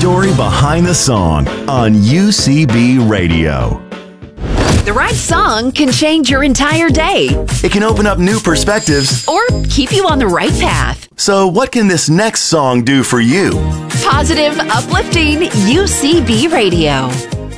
story behind the song on UCB Radio. The right song can change your entire day It can open up new perspectives. or keep you on the right path. So what can this next song do for you? Positive, uplifting UCB Radio.